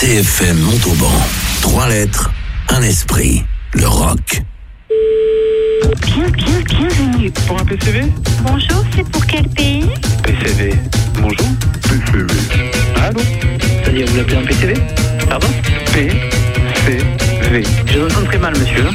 CFM Montauban. 3 lettres, un esprit. Le rock. Bienvenue. Pour un PCV ? Bonjour, c'est pour quel pays ? PCV. Bonjour. PCV. Allô ? C'est-à-dire, vous appelez un PCV ? Pardon ? PCV. Je vous entends très mal, monsieur.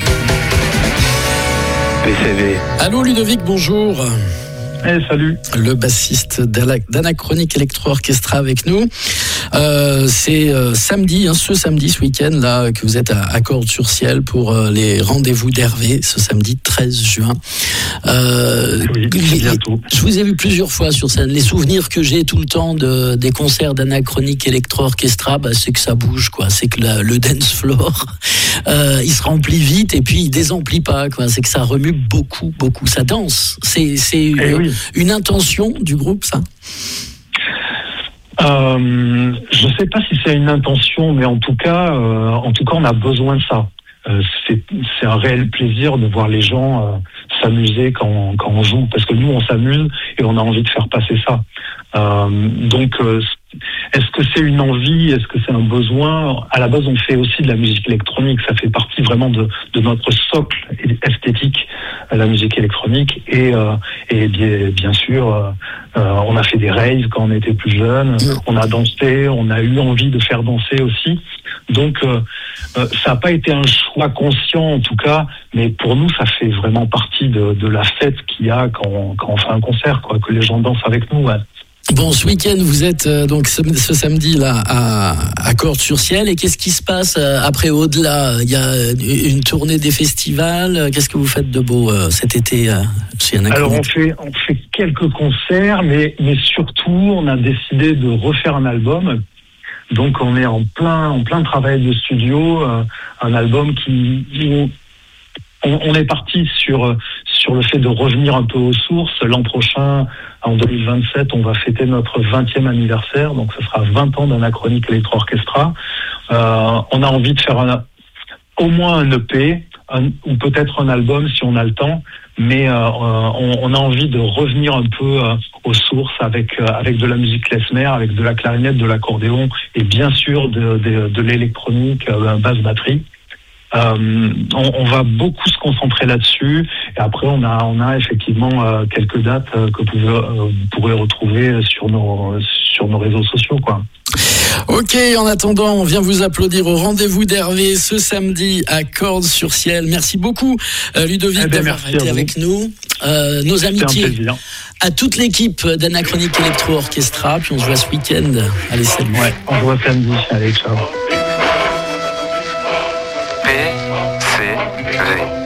PCV. Allô Ludovic, bonjour. Salut. Le bassiste d'Anachronique Electro Orchestra avec nous. C'est samedi, ce week-end là, que vous êtes à Cordes-sur-Ciel pour les rendez-vous d'Hervé, ce samedi 13 juin. Oui, bientôt. Je vous ai vu plusieurs fois sur scène. Les souvenirs que j'ai tout le temps des concerts d'Anachronique Electro Orchestra, c'est que ça bouge, quoi. C'est que le dance floor, il se remplit vite et puis il désemplit pas, quoi. C'est que ça remue beaucoup. Ça danse. C'est une intention du groupe, ça ? Je sais pas si c'est une intention, mais en tout cas, on a besoin de ça. C'est un réel plaisir de voir les gens s'amuser quand on joue, parce que nous on s'amuse et on a envie de faire passer ça. Donc, est-ce que c'est une envie, est-ce que c'est un besoin ? À la base, on fait aussi de la musique électronique. Ça fait partie vraiment de notre socle esthétique, la musique électronique. Et bien sûr, on a fait des raves quand on était plus jeune. On a dansé, on a eu envie de faire danser aussi. Donc, ça n'a pas été un choix conscient en tout cas, mais pour nous, ça fait vraiment partie de la fête qu'il y a quand on fait un concert, quoi, que les gens dansent avec nous. Ouais. Bon, ce week-end, vous êtes donc ce samedi là à Cordes-sur-Ciel. Et qu'est-ce qui se passe après au-delà ? Il y a une tournée des festivals. Qu'est-ce que vous faites de beau cet été chez Anachronique ? Alors on fait quelques concerts, mais surtout on a décidé de refaire un album. Donc on est en plein travail de studio, un album on est parti sur le fait de revenir un peu aux sources. L'an prochain, en 2027, on va fêter notre 20e anniversaire, donc ce sera 20 ans d'Anachronique Electro Orchestra. On a envie de faire au moins un EP, ou peut-être un album si on a le temps, mais on a envie de revenir un peu aux sources avec de la musique klezmer, avec de la clarinette, de l'accordéon et bien sûr de l'électronique, basse batterie. On va beaucoup se concentrer là-dessus et après on a effectivement quelques dates que vous pourrez retrouver sur nos réseaux sociaux, quoi. Ok, en attendant, on vient vous applaudir au rendez-vous d'Hervé ce samedi à Cordes-sur-Ciel. Merci beaucoup Ludovic d'avoir été avec nous. Nos amitiés à toute l'équipe d'Anachronique Electro Orchestra, puis on se voit ce week-end. Allez, salut. Ouais, on se voit samedi. Allez, ciao. PCV.